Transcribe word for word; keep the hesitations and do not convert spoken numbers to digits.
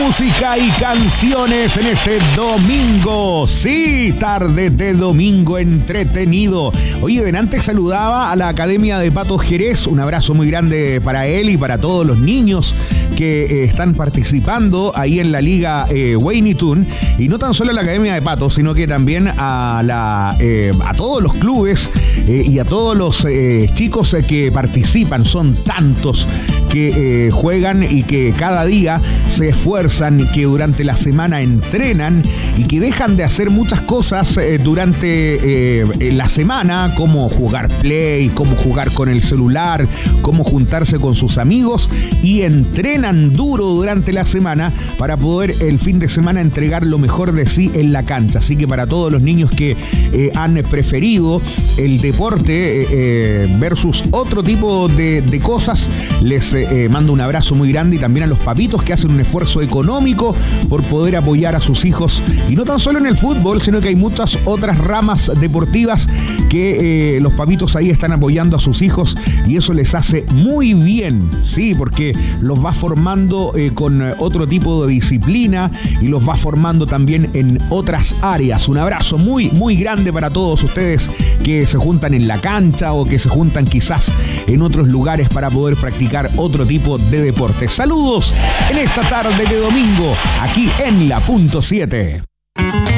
música y canciones en este domingo. Sí, tarde de domingo entretenido. Oye, delante saludaba a la Academia de Patos Jerez. Un abrazo muy grande para él y para todos los niños que eh, están participando ahí en la Liga eh, Wayne Tune. Y no tan solo a la Academia de Patos, sino que también a, la, eh, a todos los clubes eh, y a todos los eh, chicos eh, que participan. Son tantos que eh, juegan y que cada día se esfuerzan, que durante la semana entrenan y que dejan de hacer muchas cosas eh, durante eh, la semana, como jugar play, como jugar con el celular, como juntarse con sus amigos, y entrenan duro durante la semana para poder el fin de semana entregar lo mejor de sí en la cancha. Así que para todos los niños que eh, han preferido el deporte eh, eh, versus otro tipo de, de cosas, les eh, eh, mando un abrazo muy grande, y también a los papitos que hacen un esfuerzo económico por poder apoyar a sus hijos, y no tan solo en el fútbol, sino que hay muchas otras ramas deportivas que eh, los papitos ahí están apoyando a sus hijos, y eso les hace muy bien, sí, porque los va formando eh, con otro tipo de disciplina y los va formando también en otras áreas. Un abrazo muy, muy grande para todos ustedes que se juntan en la cancha o que se juntan quizás en otros lugares para poder practicar otro tipo de deporte. Saludos en esta tarde de domingo, aquí en La Punto siete.